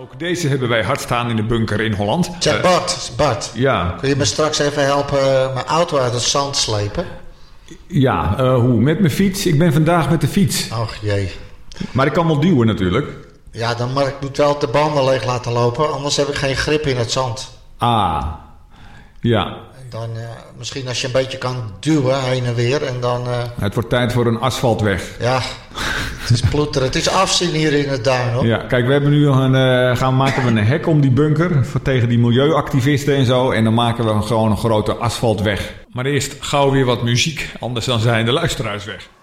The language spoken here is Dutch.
Ook deze hebben wij hard staan in de bunker in Holland. Zeg Bart, Ja. kun je me straks even helpen mijn auto uit het zand slepen? Ja, hoe? Met mijn fiets? Ik ben vandaag met de fiets. Och jee. Maar ik kan wel duwen natuurlijk. Ja, maar ik moet wel de banden leeg laten lopen, anders heb ik geen grip in het zand. Ah, ja. Dan misschien als je een beetje kan duwen heen en weer en dan... Het wordt tijd voor een asfaltweg. Ja, het is ploeteren. Het is afzien hier in het duin, hoor. Ja, kijk, we hebben nu maken we een hek om die bunker tegen die milieuactivisten en zo. En dan maken we gewoon een grote asfaltweg. Maar eerst gauw weer wat muziek, anders dan zijn de luisteraars weg.